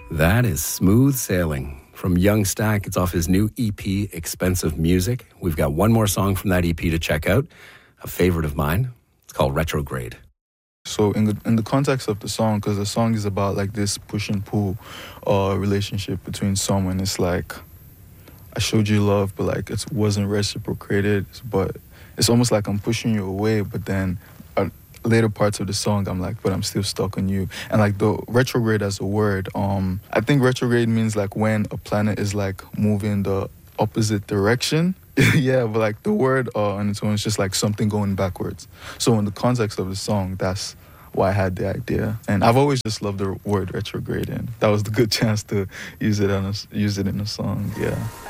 That is Smooth Sailing from Young Stack. It's off his new EP, Expensive Music. We've got one more song from that EP to check out, a favorite of mine. It's called Retrograde. So in the context of the song, because the song is about like this push and pull relationship between someone, it's like I showed you love, but like it wasn't reciprocated. But it's almost like I'm pushing you away, but then later parts of the song, I'm like, but I'm still stuck on you. And like the retrograde as a word, I think retrograde means like when a planet is like moving the opposite direction. Yeah, but like the word on its own is just like something going backwards. So in the context of the song, that's why I had the idea. And I've always just loved the word retrograde, and that was the good chance to use it in a song. Yeah.